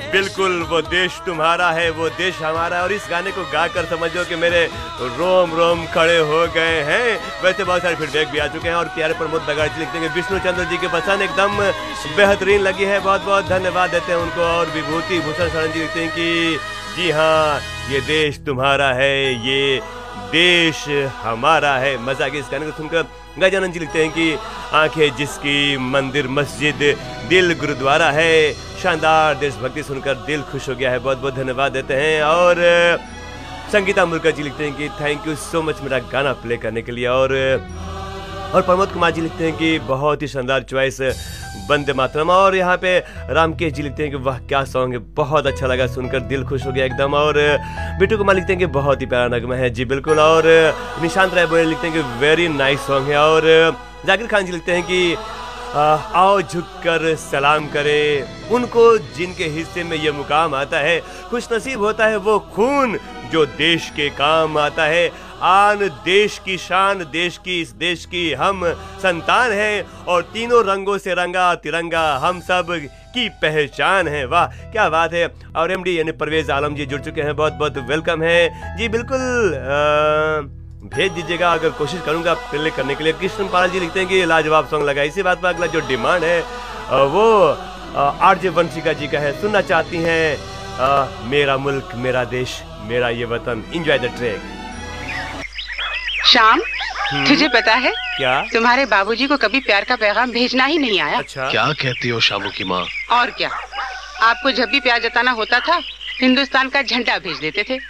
बिल्कुल वो देश तुम्हारा है, वो देश हमारा है। और इस गाने को गाकर समझो कि मेरे रोम रोम खड़े हो गए हैं। वैसे बहुत सारे फीडबैक भी आ चुके हैं और प्यारे प्रमोद बगाड़ जी लिखते हैं विष्णु चंद्र जी की पसंद एकदम बेहतरीन लगी है, बहुत बहुत धन्यवाद देते हैं उनको। और विभूति भूषण शरण जी लिखते हैं कि जी हाँ, ये देश तुम्हारा है, ये देश हमारा है। मजा आ गया इस गाने को सुनकर। गजानंद जी लिखते हैं कि आंखें जिसकी मंदिर मस्जिद दिल गुरुद्वारा है, शानदार देशभक्ति सुनकर दिल खुश हो गया है, बहुत बहुत धन्यवाद देते हैं। और संगीता मुल्का जी लिखते हैं कि थैंक यू सो मच मेरा गाना प्ले करने के लिए। और प्रमोद कुमार जी लिखते हैं कि बहुत ही शानदार चॉइस वंदे मातरम। और यहाँ पे रामकेश जी लिखते हैं कि वाह क्या सॉन्ग है, बहुत अच्छा लगा सुनकर, दिल खुश हो गया एकदम। और बिट्टू कुमार लिखते हैं कि बहुत ही प्यारा नगमा है जी बिल्कुल। और निशांत राय बोले लिखते हैं कि वेरी नाइस सॉन्ग है। और जाकिर खान जी लिखते हैं कि आओ झुककर सलाम करे उनको जिनके हिस्से में ये मुकाम आता है, खुश नसीब होता है वो खून जो देश के काम आता है। आन देश की शान, देश की, इस देश की हम संतान हैं और तीनों रंगों से रंगा तिरंगा हम सब की पहचान है। वाह क्या बात है। और एमडी यानी परवेज आलम जी जुड़ चुके हैं, बहुत बहुत वेलकम है जी बिल्कुल। भेज दीजिएगा, अगर कोशिश करूंगा प्ले करने के लिए। कृष्ण पाल जी लिखते हैं कि लाजवाब सॉन्ग लगा। इसी बात पर अगला जो डिमांड है वो आरजे वंशिका जी का है, सुनना चाहती हैं मेरा मुल्क मेरा देश मेरा ये वतन। Enjoy the track. श्याम, तुझे पता है क्या तुम्हारे बाबूजी को कभी प्यार का पैगाम भेजना ही नहीं आया? अच्छा क्या कहती हो शामू की माँ? और क्या, आपको जब भी प्यार जताना होता था हिंदुस्तान का झंडा भेज देते थे।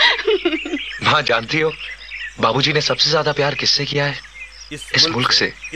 माँ जानती हो बाबूजी ने सबसे ज्यादा प्यार किससे किया है? इस मुल्क से।